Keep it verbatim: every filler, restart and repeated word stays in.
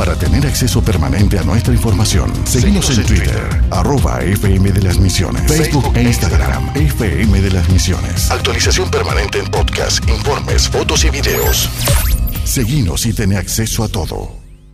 Para tener acceso permanente a nuestra información, seguimos en Twitter, arroba F M de las Misiones, Facebook e Instagram, F M de las Misiones. Actualización permanente en podcast, informes, fotos y videos. Seguinos y ten acceso a todo.